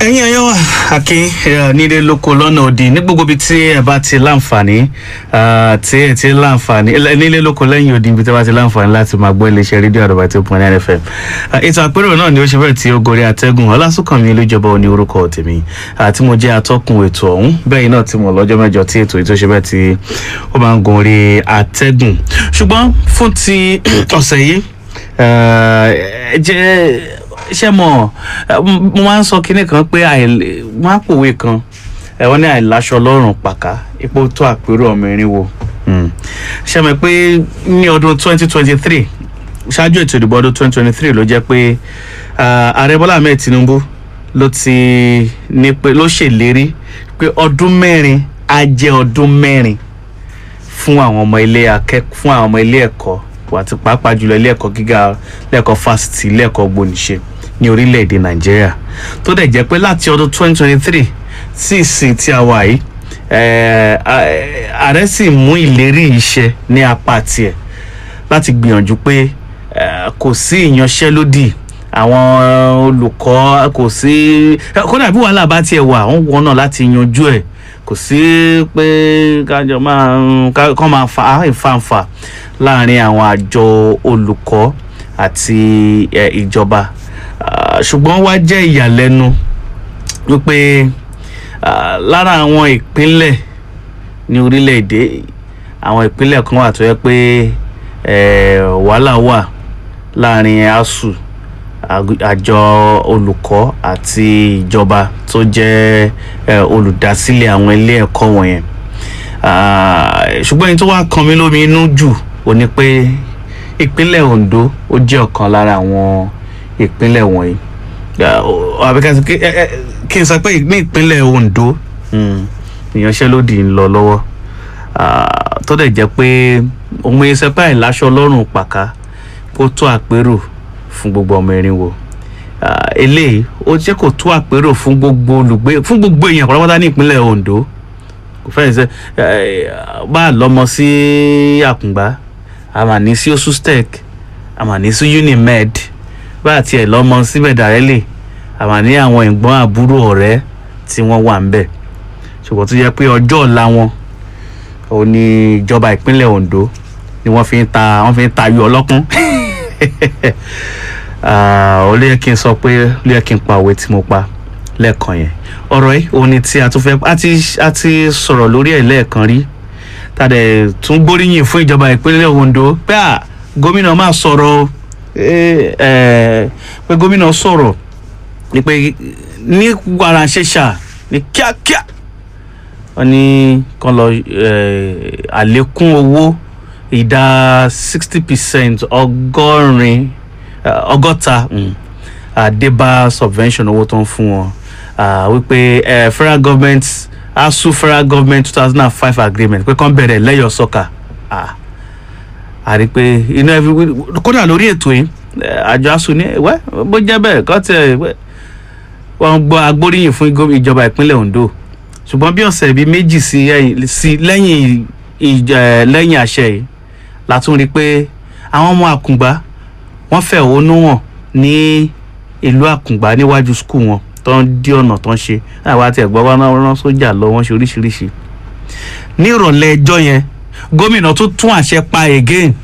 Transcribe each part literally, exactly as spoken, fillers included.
ẹ̀yin ẹ̀yọ́ wa akin nílé lóko lọ́nà òdì ní gbogbo ibi tí ẹ bá ti láǹfààní tí ẹ ti láǹfààní nílé lóko lẹ́yìn òdì ibi tí ẹ bá ti láǹfààní láti máa gbọ́ iléeṣẹ́ rédíò Àdàbà tí ó pọn ní F M. ètò àpérò náà ni ó ṣe bẹ́ẹ̀ tí ó gorí atẹ́gùn Ọlásùnkànmí Olújọba òní orúkọ tèmi tí mo jẹ́ atọ́kùn ètò ọ̀hún bẹ́ẹ̀ náà tí mo lọ́jọ́ mẹ́jọ tí ètò ètò ṣe bẹ́ẹ̀ tí ó máa ń gorí atẹ́gùn. ṣùgbọ́n fún ti ọ̀sẹ̀ yìí jẹ́ ṣé mo mo máa ń sọ kinní kan pé máa pòwe kan ẹ̀wọ́n ní àìláṣọ lọ́rùn pàká ipò tó àpérò ọmọ irinwó. ṣé mo pé ní ọdún twenty twenty-three ṣáájú ètò ìdìbò ọdún twenty twenty-three ló jẹ́ pé ààrẹ Bọ́lá Ahmed Tinubu ló ti ní pé ló ṣèlérí pé ọdún mẹ́rin á jẹ́ ọdún mẹ́rin fún àwọn ọmọ ilé akẹ́kọ̀ọ́ fún àwọn ọmọ ilé ẹ̀kọ́ àti pàápàá jùlọ ilé ẹ̀kọ́ gíga lẹ́ẹ̀kọ́ fásitì ilé ẹ̀kọ́ gbòníṣe ní orílẹ̀-èdè Nàìjíríà tó dẹ̀ jẹ́ pé láti ọdún twenty twenty-three sí ìsìn tí a wà yìí ààrẹ sì mú ìlérí iṣẹ́ ní apá tiẹ̀ láti gbìyànjú pé kò sí ìyanṣẹ́lódì àwọn olùkọ́ kò sí kódà bí wàhálà bá tiẹ̀ wà wọ́n wọ́n náà láti yanjú ẹ̀ kò sí pé kájọ máa kọ́ máa fa ìfàǹfà láàrin àwọn àjọ olùkọ́ àti ìjọba ṣùgbọ́n wá jẹ́ ìyàlẹ́nu wípé lára àwọn ìpínlẹ̀ ní orílẹ̀-èdè àwọn ìpínlẹ̀ kan wà tó yẹ pé wàhálà wà láàrin ASUU àjọ olùkọ́ àti ìjọba tó jẹ́ olùdásílẹ̀ àwọn ilé ẹ̀kọ́ wọ̀nyẹn ṣùgbọ́n èyí tó wá kan mí lómi inú jù ó ní pé ìpínlẹ̀ Ondo ó jẹ́ ọ̀kan lára àwọn ìpínlẹ̀ wọ̀nyí kí n sọ pé ní ìpínlẹ̀ Ondo ìyanṣẹ́lódì ń lọ lọ́wọ́ tó dẹ̀ jẹ́ pé òun ẹsẹ̀ báyìí láṣọ lọ́rùn pàká kó tó àpérò fún gbogbo ọmọ Irinwó eléyìí ó jẹ́ kó tó àpérò fún gbogbo olùgbé fún gbogbo èèyàn pátápátá ní ìpínlẹ̀ Ondo kò fẹ́ ṣe bá a lọ́mọ sí Àkùngbá a mà ní sí Osustec a mà ní sí Unimed bá a tiẹ̀ lọ́mọ síbẹ̀ dàrẹ́lì a mà ní àwọn ẹ̀gbọ́n àbúrò ọ̀rẹ́ tí wọ́n wà ń bẹ̀ ṣùgbọ́n tó yẹ pé ọjọ́ ọ̀la wọn ò ní ìjọba ìpínlẹ̀ Ondo ni wọ́n fi ń ta wọ́n fi ń ta ayò ọlọ́kún ó lè kí n sọ pé ó lè kí n pa òwe tí mo pa lẹ́ẹ̀kan yẹn ọ̀rọ̀ yìí òun ni tí a tún fẹ́ a ti sọ̀rọ̀ lórí ẹ̀ lẹ́ẹ̀kan rí tàdé tún gbóríyìn fún ìjọba ìpínlẹ̀ Ondo pé à gómìnà máa sọ̀rọ̀ pé gómìnà sọ̀rọ̀ ni pé ní wàrà ṣẹṣà ní kíákíá wọ́n ní kàn lọ àlékún owó ìdá sixty percent ọgọ́rin ọgọ́ta àdébá subvention owó tó ń fún wọn wípé federal government ASUU federal government two thousand and five agreement pé kàn bẹ̀rẹ̀ lẹ́yọ̀ sọ́kà àrí pé iná kódà lórí ètò yìí àjọ ASUU ní wẹ́ bó jẹ́ bẹ́ẹ̀ kọ́ tẹ̀ wọ́n gbọ́ agbóríyìn fún ìjọba ìpínlẹ̀ Ondo ṣùgbọ́n bí ọ̀sẹ̀ bíi méjì sí lẹ́yìn lẹ́yìn àṣẹ yìí la tún rí pé àwọn ọmọ Àkùngbá wọ́n fẹ̀hónú hàn ní ìlú Àkùngbá níwájú skul wọn tó ń dí ọ̀nà tó ń ṣe àwọn àti ẹ̀gbọ́n wa náà rán sójà lọ wọ́n ṣe oríṣiríṣi. ní ìrọ̀lẹ́ ẹjọ́ yẹn gómìnà tó tún àṣẹ pa again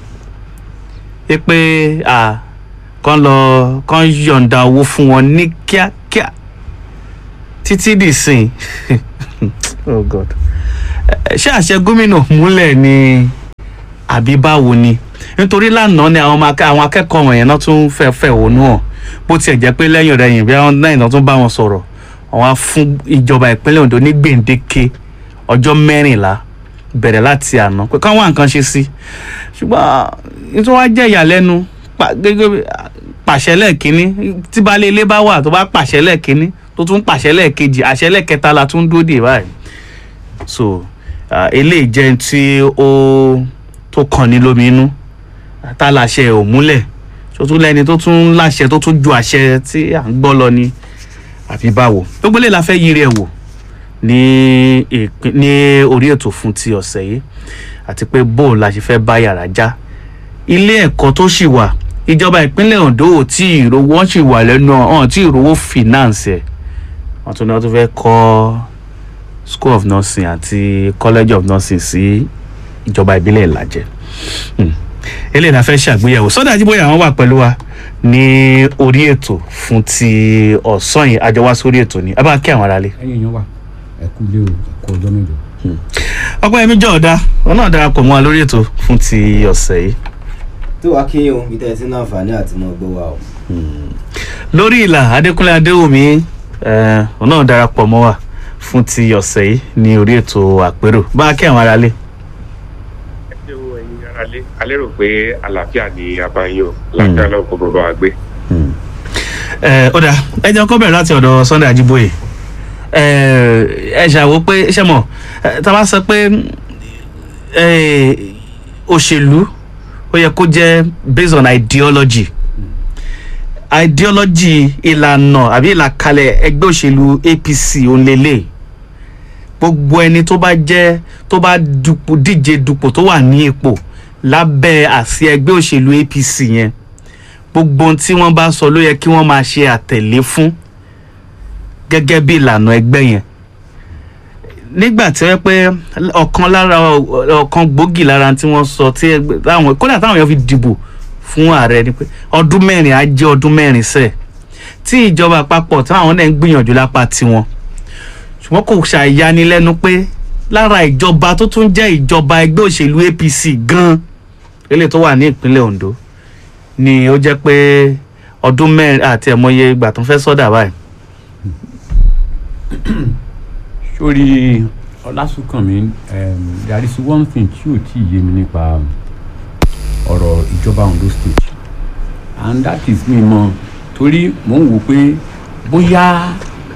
pé kán lọ kán yọ̀ǹda owó fún wọn ní kíákíá títí dìsìn oh God ṣé àṣẹ gómìnà múlẹ̀ ni àbí báwo ni nítorí lánàá ni àwọn akẹ́kọ̀ọ́ wọ̀nyẹn náà tún fẹ́ fẹ̀hónú hàn bó tiẹ̀ jẹ́ pé lẹ́yìn ọ̀rẹ́yìn bí wọ́n náà náà tún bá wọn sọ̀rọ̀ àwọn á fún ìjọba ìpínlẹ̀ Ondo ní gbèǹdéke ọjọ́ mẹ́rìnlá bẹ̀rẹ̀ láti àná pé káwọn nǹkan ṣe sí ṣùgbọ́n nítorí wọ́n á jẹ́ ìyàlẹ́nu pàṣẹ lẹ́ẹ̀kínní tí baálé ilé bá wà tó bá pàṣẹ lẹ́ẹ̀kínní tó tún pàṣẹ lẹ́ẹ̀kejì àṣẹ lẹ́ẹ̀kẹta la tún dúró dè báyìí so eléyìí jẹ́ tí ó tó kàn ní lómi inú tá láṣẹ ò múlẹ̀ tó tún lẹ́ni tó tún láṣẹ tó tún ju àṣẹ tí à ń gbọ́ lọ ni àfi báwo gbogbo lè la fẹ́ yiri ẹ̀ wò ní ní orí ètò fún ti ọ̀sẹ̀ yìí àti pé bó la ṣe fẹ́ bá yàrá já ilé ẹ̀kọ́ tó ṣì wà ìjọba ìpínlẹ̀ Ondo ò tí ìrówó ṣì wà lẹ́nu ọ̀hún tí ìrówó finance ẹ̀ wọ́n tún ní wọ́n tún fẹ́ kọ́ school of nursing àti college of nursing sí ìjọba ìbílẹ̀ Ìlàjẹ. eléyìí la fẹ́ ṣàgbéyẹ̀wò. Sunday Ajíbóyè àwọn wà pẹ̀lú wa ní orí ètò fún ti ọ̀sán yìí, àjọ wá sórí ètò ni. ẹ bá kí àwọn aráalé. ẹ̀yin èèyàn wà ẹ kú lé o ẹ kú ọjọ́ mẹ́jọ. Ọpẹ́yẹmí Jọ̀ọ́dá wọn náà darapọ̀ mọ́ wa lórí ètò fún ti ọ̀sẹ̀ yìí. tó wá kí o ìtẹ́ tí náà fà ní àti mọ́ gbọ́ wa o. lórí ìlà Adékúnlé Adéwùmí wọn náà darapọ̀ mọ́ wa fún ti ọ̀sẹ̀ yìí ní orí ètò àpérò. bá kí àwọn aráalé. ẹ ṣe wo ẹ̀yin aráalé a lérò pé àlàáfíà ni abayín o àlàáfíà náà kò bọ̀ wá gbé. ó dà ẹ jẹ́ kó bẹ̀rẹ̀ láti ọ̀dọ̀ Sunday Ajíbóyè. ẹ ṣàwó pé ṣé mọ̀ tá a bá sọ pé òṣèlú ó yẹ kó jẹ́ based on ideology ideology ìlànà àbí ìlàkalẹ̀ ẹgbẹ́ òṣèlú A P C òǹlẹ̀lẹ̀ gbogbo ẹni tó bá jẹ́ tó bá dupò díje dupò tó wà ní ipò lábẹ́ àsíá ẹgbẹ́ òṣèlú A P C yẹn gbogbo ohun tí wọ́n bá sọ ló yẹ kí wọ́n máa ṣe àtẹ̀lé fún gẹ́gẹ́ bí ìlànà ẹgbẹ́ yẹn. nígbà tí wọ́n pé ọ̀kan lára ọ̀kan gbòógì lára tí wọ́n sọ tí àwọn kódà táwọn èèyàn fi dìbò fún ààrẹ ni pé ọdún mẹ́rin á jẹ́ ọdún mẹ́rin sẹ́ẹ̀ tí ìjọba àpapọ̀ táwọn náà ń gbìyànjú lápá tiwọn ṣùgbọ́n kò ṣàyanilẹ́nu pé lára ìjọba tó tún jẹ́ ìjọba ẹgbẹ́ òṣèlú A P C gan-an eléyìí tó wà ní ìpínlẹ̀ Ondo ni ó jẹ́ pé ọdún mẹ́rin àti ẹ̀mọye ìgbà tó ń fẹ́ sọ́dà báyìí. sórí Ọlásùnkànmí there is one thing tí ò tí ì yé mi nípa ọ̀rọ̀ ìjọba Ondo state and that is mi mọ̀ torí mò ń wò pé bóyá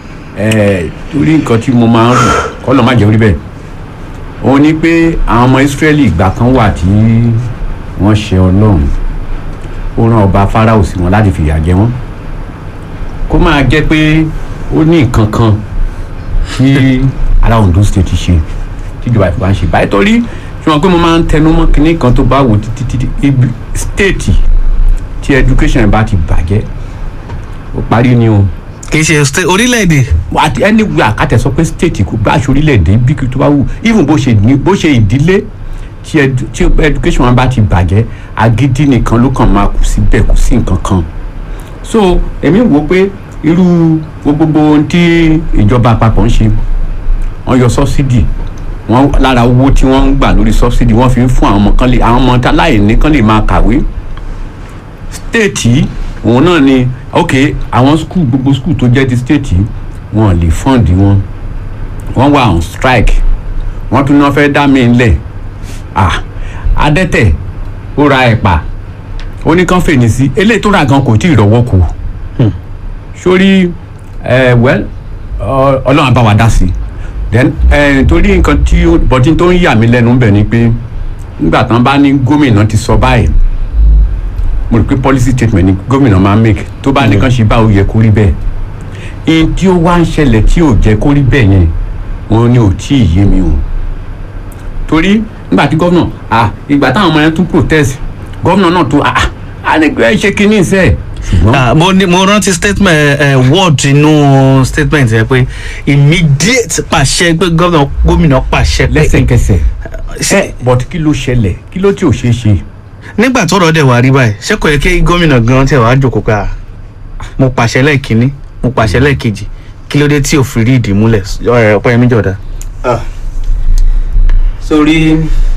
torí nǹkan tí mo máa ń rò kọ́ lọ́ọ́ má jẹ́ orí bẹ́ẹ̀ òun ni pé àwọn ọmọ Ísírẹ́lì ìgbà kan wà tí wọ́n ṣe Ọlọ́run ó rán ọba Fáráò sí wọn láti fìyà jẹ wọ́n kó máa jẹ́ pé ó ní nǹkan kan tí ará Ondo state ṣe tíjọba ìfọwọ́ ń ṣe báyìí torí ṣùgbọ́n pé mo máa ń tẹnu mọ́ kinní kan tó bá wò títí títí ibi state tí education bá ti bàjẹ́ ó parí ni o. kì í ṣe orílẹ̀-èdè. àti ẹni àkàtẹ̀ sọ pé state kò bá aṣọ orílẹ̀-èdè bí kí tó bá wù even bó ṣe ní bó ṣe ìdílé tí education wọn bá ti bàjẹ́ agídí nìkan ló kàn máa kù síbẹ̀ kù sí nǹkan kan. so èmi wò pé irú gbogbo ohun tí ìjọba àpapọ̀ ń ṣe wọ́n yọ subsidy wọ́n lára owó tí wọ́n ń gbà lórí subsidy wọ́n fi ń fún àwọn ọmọ kan lè àwọn ọmọ aláìní kan lè máa kàwé state òun náà ni ok àwọn school gbogbo school tó jẹ́ ti state wọn lè fund wọn wọ́n wà on strike wọ́n tún náà fẹ́ dá mi ńlẹ̀ ah adẹ́tẹ̀ ó ra ẹ̀pà ó ní kán fèèní sí eléyìí tó rà gan kò tí ì rọ́wọ́ kù sórí ẹ well ọlọ́run á bá wa dá sí then ẹ torí nǹkan tí bọ́tí tó ń yà mí lẹ́nu bẹ̀ ni pé nígbà tán bá ní gómìnà ti sọ báyìí mo rò pé policy statement ni gómìnà máa make tó bá nìkan ṣe bá ó yẹ kó rí bẹ́ẹ̀ ihun tí ó wá ń ṣẹlẹ̀ tí ò jẹ́ kó rí bẹ́ẹ̀ yẹn wọn ni ò tí ì yé mi o torí nígbà tí gómìnà ah ìgbà táwọn ọmọ yẹn tún protest gómìnà náà tó ah á ní pé ẹ ṣe kínní iṣẹ́ Ah, mo ní mo rántí statement ẹ word inú statement yẹn pé immediate pàṣẹ pé gómìnà gómìnà pàṣẹ lẹ́sẹ̀kẹsẹ̀ ẹ but kí ló ṣẹlẹ̀ kí ló tí ò ṣeé ṣe. nígbà tó rọ̀ dẹ̀ wá rí báyìí ṣé kò yẹ kí gómìnà gan tẹ̀ wá jókòó ká mo pàṣẹ lẹ́ẹ̀kínní mo pàṣẹ lẹ́ẹ̀kejì kí ló dé tí ò fi rí ìdí múlẹ̀ Ọpẹ́yẹmí Jọ̀ọ́dá. sórí